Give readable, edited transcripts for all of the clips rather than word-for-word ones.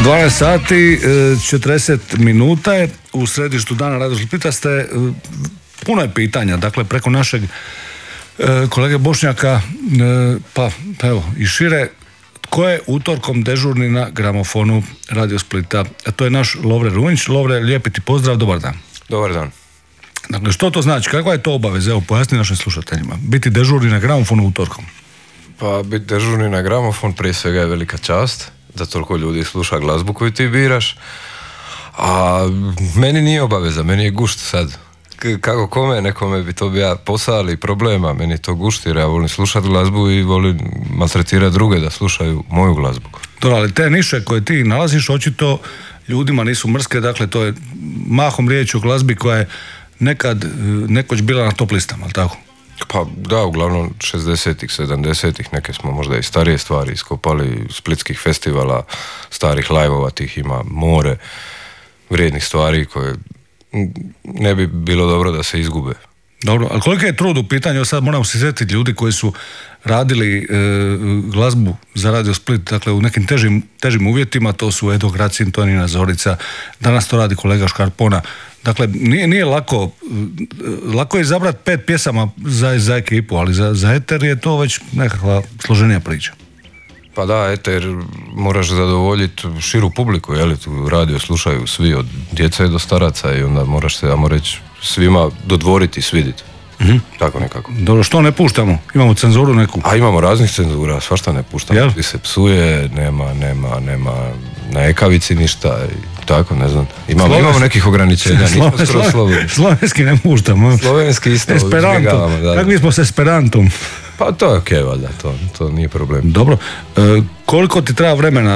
12 sati, 40 minuta je u središtu dana Radio Splita. Puno je pitanja, dakle preko našeg kolege Bošnjaka, pa evo i šire. Tko je utorkom dežurni na gramofonu Radio Splita? A to je naš Lovre Runjić. Lovre, lijepi ti pozdrav, dobar dan. Dobar dan. Dakle, što to znači? Kakva je to obaveza? Evo, pojasni našim slušateljima. Biti dežurni na gramofonu utorkom. Pa biti dežurni na gramofon prije svega je velika čast, da toliko ljudi sluša glazbu koju ti biraš. A meni nije obaveza, meni je gušt sad. Kako kome, nekome bi to bio posao, ali problema, meni to gušti jer ja volim slušati glazbu i volim maltretirati druge da slušaju moju glazbu. Dobro, ali te niše koje ti nalaziš očito ljudima nisu mrske, dakle to je mahom riječ o glazbi koja je nekad nekoć bila na top listama, ali tako? Pa da, uglavnom 60-ih, 70-ih, neke smo možda i starije stvari iskopali, splitskih festivala, starih live-ova, tih ima more, vrijednih stvari koje ne bi bilo dobro da se izgube. Dobro, ali koliko je trud u pitanju, sad moramo se sjetiti ljudi koji su radili glazbu za Radio Split, dakle u nekim težim uvjetima, to su Edo Gracin, Tonina Zorica, danas to radi kolega Škarpona. Dakle, nije lako je izabrati 5 pjesama za ekipu, ali za eter je to već nekakva složenija priča. Pa da, eter moraš zadovoljiti širu publiku, jel? Tu radio slušaju svi, od djece do staraca, i onda moraš se, ajmo reći, svima dodvoriti i svidjeti. Tako nekako. Dobro, što ne puštamo? Imamo cenzuru neku? A imamo raznih cenzura, svašta ne puštamo. Jel? Gdje se psuje, nema na ekavici ništa, i tako, ne znam. Imamo nekih ograničenja, nismo skoro slobodni. Slovenski ne puštamo. Slovenski isto izbjegavamo. Kakvi smo s Esperantom? Pa to je okej, valjda, to nije problem. Dobro. Koliko ti treba vremena,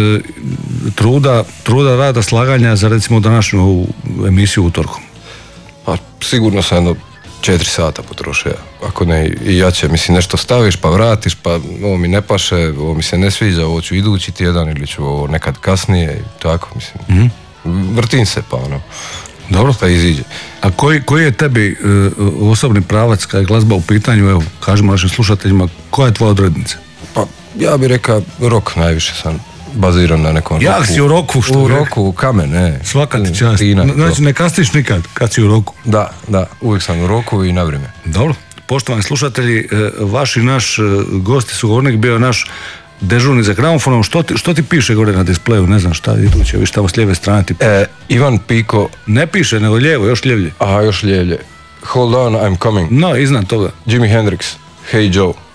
truda, rada, slaganja za recimo današnju ovu emisiju utorkom? Pa sigurno sam jedno 4 sata potrošio, ako ne i jače. Mislim, nešto staviš pa vratiš, pa ovo mi ne paše, ovo mi se ne sviđa, ovo ću idući tjedan ili ću ovo nekad kasnije i tako, mislim. Vrtim se pa ono. Dobro. Pa iziđe. A koji je tebi osobni pravac kad je glazba u pitanju, evo, kažemo našim slušateljima, koja je tvoja odrednica? Pa ja bih rekao rock, najviše sam baziran na nekom roku. Jak si u roku, što? U roku, u kamen, ne. Svaka ti čast. Znači ne kasniš nikad kad si u roku. Da, uvijek sam u roku i na vrijeme. Dobro. Poštovani slušatelji, vaš i naš gosti sugovornik bio naš dežurni za gramofonom. Što ti piše gore na displeju? Ne znam šta iduće, viš tamo s lijeve strane ti piše. Ivan Piko. Ne piše, nego lijevo, još ljevlje. Aha, još ljevlje. Hold on, I'm coming. No, iznad toga. Jimi Hendrix. Hey Joe.